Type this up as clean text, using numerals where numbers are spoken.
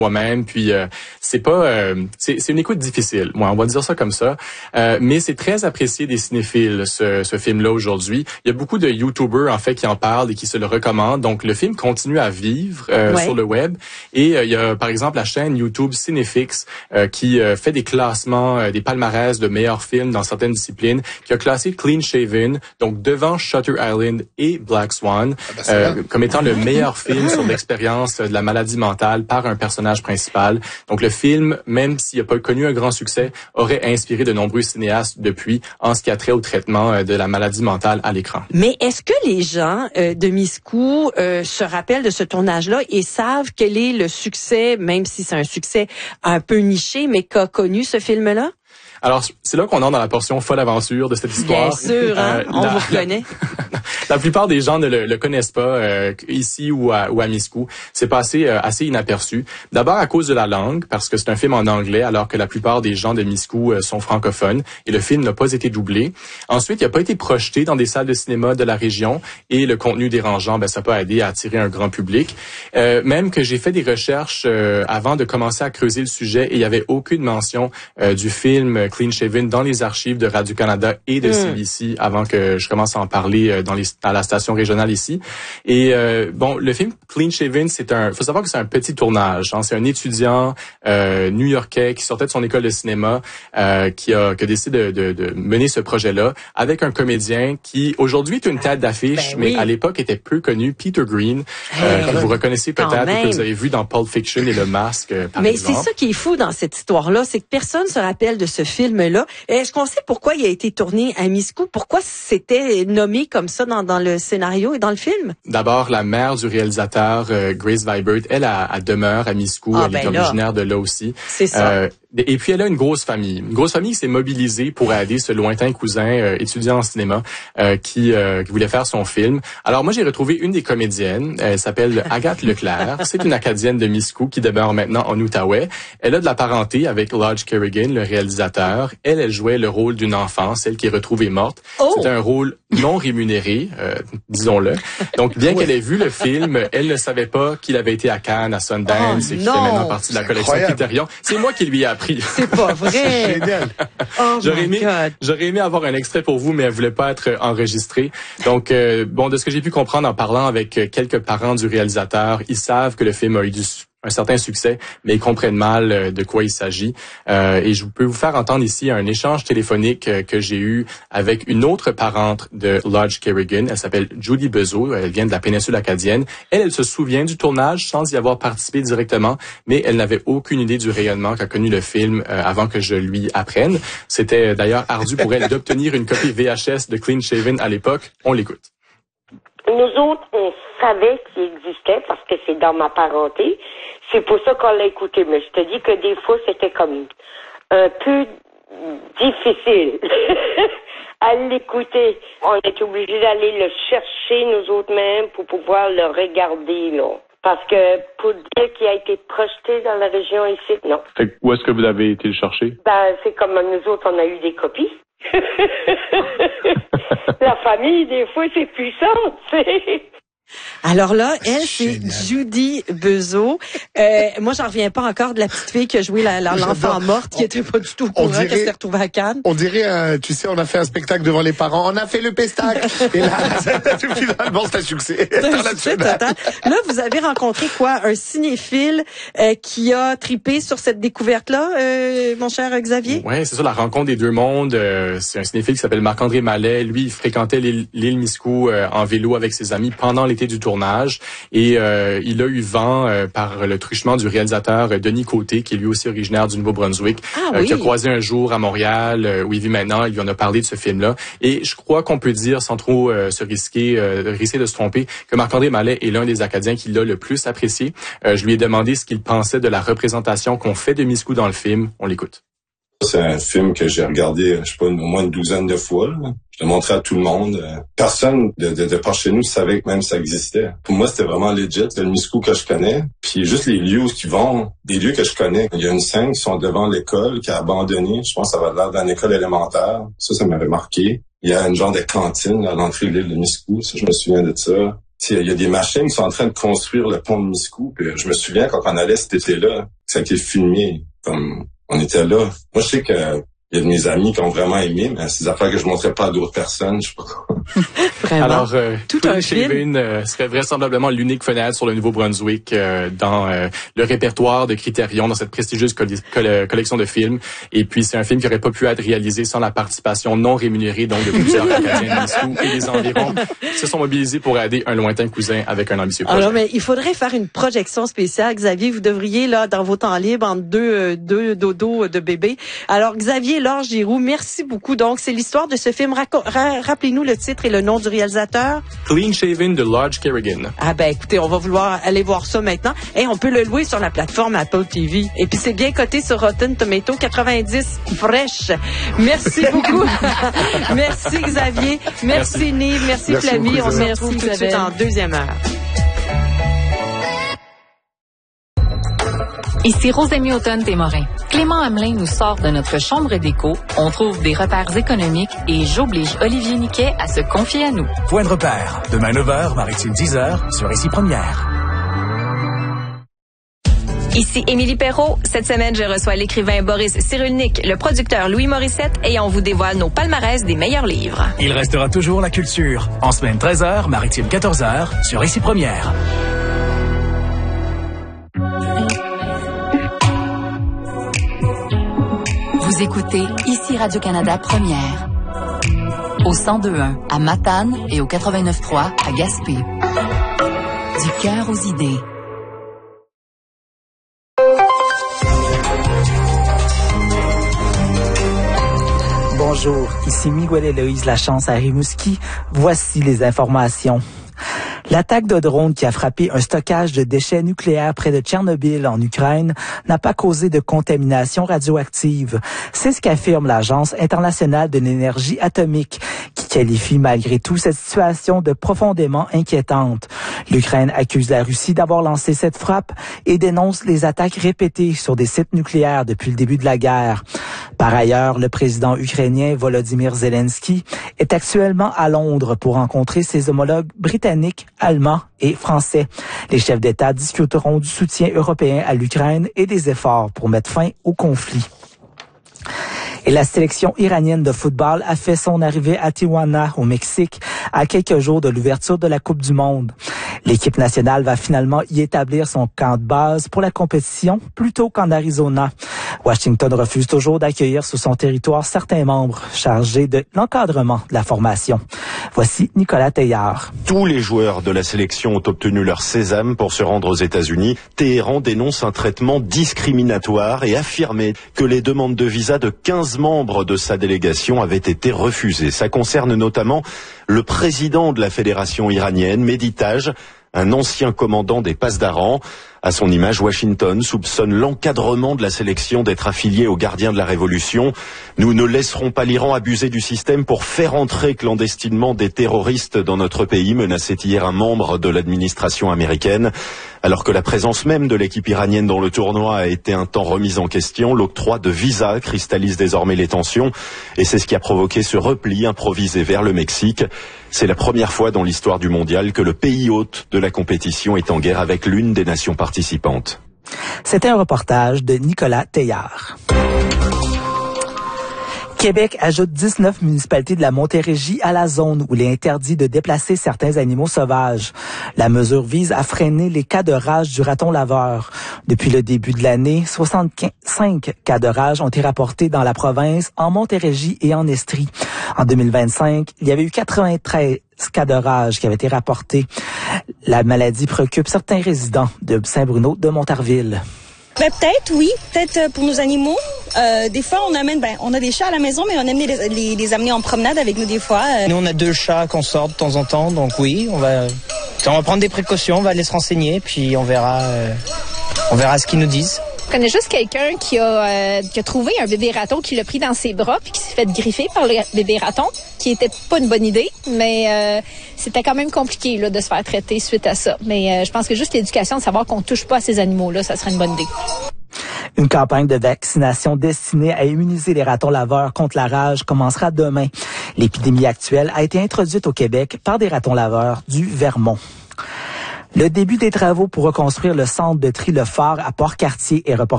moi-même, puis c'est pas c'est une écoute difficile. Moi, on va dire ça comme ça, mais c'est très apprécié des cinéphiles ce film-là aujourd'hui. Il y a beaucoup de YouTubers en fait qui en parlent et qui se le recommandent. Donc le film continue à vivre sur le web et il y a par exemple la chaîne YouTube Cinefix qui fait des classements, des palmarès de meilleurs films dans certaines disciplines, qui a classé Clean Shaven donc devant Shutter Island et Black Swan comme étant le meilleur film sur l'expérience de la maladie mentale par un personnage principal. Donc le film, même s'il n'a pas connu un grand succès, aurait inspiré de nombreux cinéastes depuis en ce qui a trait au traitement de la maladie mentale à l'écran. Mais est-ce que les gens de Miscou se rappellent de ce tournage-là et savent quel est le succès, même si c'est un succès un peu niché, mais qu'a connu ce film-là? Alors, c'est là qu'on entre dans la portion folle aventure de cette histoire. Bien sûr, hein? On vous reconnaît. La plupart des gens ne le connaissent pas ici ou à Miscou. C'est passé assez inaperçu. D'abord à cause de la langue, parce que c'est un film en anglais, alors que la plupart des gens de Miscou sont francophones, et le film n'a pas été doublé. Ensuite, il n'a pas été projeté dans des salles de cinéma de la région, et le contenu dérangeant, ça peut aider à attirer un grand public. Même que j'ai fait des recherches avant de commencer à creuser le sujet, et il n'y avait aucune mention du film Clean Shaven dans les archives de Radio-Canada et de CBC avant que je commence à en parler à la station régionale ici. Et le film Clean Shaven, faut savoir que c'est un petit tournage. Hein. C'est un étudiant new-yorkais qui sortait de son école de cinéma qui a décidé de mener ce projet-là avec un comédien qui aujourd'hui est une tête d'affiche, mais à l'époque était peu connu, Peter Green, que vous reconnaissez peut-être ou que vous avez vu dans Pulp Fiction et Le Masque, par exemple. C'est ça qui est fou dans cette histoire-là, c'est que personne se rappelle de ce film-là. Est-ce qu'on sait pourquoi il a été tourné à Miscou? Pourquoi c'était nommé comme ça dans le scénario et dans le film? D'abord, la mère du réalisateur, Grace Vibert, elle demeure à Miscou. Elle est originaire de là aussi. C'est ça. Et puis, elle a une grosse famille. Une grosse famille qui s'est mobilisée pour aider ce lointain cousin étudiant en cinéma qui voulait faire son film. Alors, moi, j'ai retrouvé une des comédiennes. Elle s'appelle Agathe Leclerc. C'est une Acadienne de Miscou qui demeure maintenant en Outaouais. Elle a de la parenté avec Lodge Kerrigan, le réalisateur. Elle jouait le rôle d'une enfant, celle qui est retrouvée morte. C'était un rôle non rémunéré, disons-le. Donc, bien qu'elle ait vu le film, elle ne savait pas qu'il avait été à Cannes, à Sundance et qu'il fait maintenant partie de la collection Criterion. C'est moi qui lui ai appris. C'est pas vrai. Génial. J'aurais aimé avoir un extrait pour vous, mais elle voulait pas être enregistrée. Donc, de ce que j'ai pu comprendre en parlant avec quelques parents du réalisateur, ils savent que le film a eu un certain succès, mais ils comprennent mal de quoi il s'agit. Et je peux vous faire entendre ici un échange téléphonique que j'ai eu avec une autre parente de Lodge Kerrigan. Elle s'appelle Judy Bezeau. Elle vient de la péninsule acadienne. Elle se souvient du tournage sans y avoir participé directement, mais elle n'avait aucune idée du rayonnement qu'a connu le film avant que je lui apprenne. C'était d'ailleurs ardu pour elle d'obtenir une copie VHS de Clean Shaven à l'époque. On l'écoute. Nous autres, on savait qu'il existait parce que c'est dans ma parenté. C'est pour ça qu'on l'a écouté. Mais je te dis que des fois, c'était comme un peu difficile à l'écouter. On était obligés d'aller le chercher nous autres mêmes pour pouvoir le regarder, là. Parce que pour dire qu'il a été projeté dans la région ici, non. Fait, où est-ce que vous avez été le chercher? C'est comme nous autres, on a eu des copies. La famille, des fois, c'est puissant, tu sais. Alors là, elle, c'est Judy Bezeau. Moi, j'en reviens pas encore de la petite fille qui a joué l'enfant morte, qui était pas du tout au courant qu'elle s'était retrouvée à Cannes. On dirait, tu sais, on a fait un spectacle devant les parents, on a fait le pestac. Et là, finalement, c'est un succès. Là, vous avez rencontré un cinéphile qui a tripé sur cette découverte-là, mon cher Xavier? Oui, c'est ça, la rencontre des deux mondes. C'est un cinéphile qui s'appelle Marc-André Mallet. Lui, il fréquentait l'île Miscou en vélo avec ses amis pendant l'été du tournage et il a eu vent par le truchement du réalisateur Denis Côté, qui est lui aussi originaire du Nouveau-Brunswick, qui a croisé un jour à Montréal, où il vit maintenant. Il lui en a parlé de ce film-là. Et je crois qu'on peut dire, sans trop risquer de se tromper, que Marc-André Mallet est l'un des Acadiens qui l'a le plus apprécié. Je lui ai demandé ce qu'il pensait de la représentation qu'on fait de Miscou dans le film. On l'écoute. C'est un film que j'ai regardé, je sais pas, au moins une douzaine de fois. Là. Je l'ai montré à tout le monde. Personne de par chez nous savait que même ça existait. Pour moi, c'était vraiment legit. C'est le Miscou que je connais. Puis juste les lieux où ils vont, des lieux que je connais. Il y a une scène qui sont devant l'école, qui a abandonné. Je pense que ça va l'air dans l'école élémentaire. Ça m'avait marqué. Il y a une genre de cantine à l'entrée de l'île de Miscou. Ça, je me souviens de ça. il y a des machines qui sont en train de construire le pont de Miscou. Puis je me souviens quand on allait cet été-là, ça a été filmé, comme on était là. Moi, je sais que il y a de mes amis qui ont vraiment aimé, mais c'est des affaires que je montrais pas à d'autres personnes, je sais pas quoi. Vraiment. Alors, tout un film serait vraisemblablement l'unique fenêtre sur le Nouveau-Brunswick dans le répertoire de Criterion, dans cette prestigieuse collection de films. Et puis, c'est un film qui aurait pas pu être réalisé sans la participation non rémunérée donc de plusieurs Acadiens de Miscou et les environs qui se sont mobilisés pour aider un lointain cousin avec un ambitieux projet. Alors, mais il faudrait faire une projection spéciale. Xavier, vous devriez, là, dans vos temps libres, entre deux dodos de bébé. Alors, Xavier Laure Giroux, merci beaucoup. Donc, c'est l'histoire de ce film. Rappelez-nous le titre et le nom du réalisateur. Clean Shaven de Lodge Kerrigan. Ah ben, écoutez, on va vouloir aller voir ça maintenant. Et on peut le louer sur la plateforme Apple TV. Et puis, c'est bien coté sur Rotten Tomato, 90 fresh. Merci beaucoup. Merci Xavier. Merci Nive. Merci Flavie. On se retrouve tout de suite en deuxième heure. Ici Rosémie Automne-Témorin. Clément Hamelin nous sort de notre chambre d'écho, on trouve des repères économiques et j'oblige Olivier Niquet à se confier à nous. Point de repère. Demain 9h, Maritime 10h, sur Ici Première. Ici Émilie Perrault. Cette semaine, je reçois l'écrivain Boris Cyrulnik, le producteur Louis Morissette et on vous dévoile nos palmarès des meilleurs livres. Il restera toujours la culture. En semaine 13h, Maritime 14h, sur Ici Première. Vous écoutez Ici Radio-Canada Première. Au 102.1 à Matane et au 89.3 à Gaspé. Du cœur aux idées. Bonjour, ici Miguel Héloïse Lachance à Rimouski. Voici les informations. L'attaque de drone qui a frappé un stockage de déchets nucléaires près de Tchernobyl en Ukraine n'a pas causé de contamination radioactive. C'est ce qu'affirme l'Agence internationale de l'énergie atomique, qui qualifie malgré tout cette situation de profondément inquiétante. L'Ukraine accuse la Russie d'avoir lancé cette frappe et dénonce les attaques répétées sur des sites nucléaires depuis le début de la guerre. Par ailleurs, le président ukrainien Volodymyr Zelensky est actuellement à Londres pour rencontrer ses homologues britanniques, allemands et français. Les chefs d'État discuteront du soutien européen à l'Ukraine et des efforts pour mettre fin au conflit. Et la sélection iranienne de football a fait son arrivée à Tijuana, au Mexique, à quelques jours de l'ouverture de la Coupe du Monde. L'équipe nationale va finalement y établir son camp de base pour la compétition, plutôt qu'en Arizona. Washington refuse toujours d'accueillir sur son territoire certains membres chargés de l'encadrement de la formation. Voici Nicolas Teillard. Tous les joueurs de la sélection ont obtenu leur sésame pour se rendre aux États-Unis. Téhéran dénonce un traitement discriminatoire et affirmait que les demandes de visa de 15 membres de sa délégation avaient été refusées. Ça concerne notamment le président de la fédération iranienne, Mehdi Taj, un ancien commandant des Pasdaran. À son image, Washington soupçonne l'encadrement de la sélection d'être affilié aux gardiens de la Révolution. Nous ne laisserons pas l'Iran abuser du système pour faire entrer clandestinement des terroristes dans notre pays, menaçait hier un membre de l'administration américaine. Alors que la présence même de l'équipe iranienne dans le tournoi a été un temps remise en question, l'octroi de visas cristallise désormais les tensions et c'est ce qui a provoqué ce repli improvisé vers le Mexique. C'est la première fois dans l'histoire du mondial que le pays hôte de la compétition est en guerre avec l'une des nations participantes. C'était un reportage de Nicolas Teillard. Québec ajoute 19 municipalités de la Montérégie à la zone où il est interdit de déplacer certains animaux sauvages. La mesure vise à freiner les cas de rage du raton laveur. Depuis le début de l'année, 65 cas de rage ont été rapportés dans la province, en Montérégie et en Estrie. En 2025, il y avait eu 93 cas de rage qui avaient été rapportés. La maladie préoccupe certains résidents de Saint-Bruno de Montarville. Ben, peut-être, oui. Peut-être pour nos animaux. Des fois, on a des chats à la maison, mais on aime les amener en promenade avec nous des fois. Nous, on a 2 chats qu'on sort de temps en temps, donc oui, on va prendre des précautions, on va aller se renseigner, puis on verra ce qu'ils nous disent. Je connais juste quelqu'un qui a trouvé un bébé raton, qui l'a pris dans ses bras puis qui s'est fait griffer par le bébé raton, qui était pas une bonne idée, mais c'était quand même compliqué là, de se faire traiter suite à ça. Mais je pense que juste l'éducation, de savoir qu'on touche pas à ces animaux-là, ça serait une bonne idée. Une campagne de vaccination destinée à immuniser les ratons laveurs contre la rage commencera demain. L'épidémie actuelle a été introduite au Québec par des ratons laveurs du Vermont. Le début des travaux pour reconstruire le centre de tri Le Phare à Port-Cartier est reporté